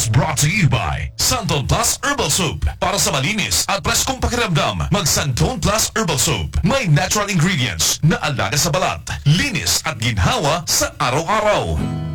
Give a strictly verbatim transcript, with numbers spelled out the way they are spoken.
brought to you by Santon Plus Herbal Soap. Para sa malinis at preskong pakiramdam, mag Santon Plus Herbal Soap. May natural ingredients na alaga sa balat, linis at ginhawa sa araw-araw.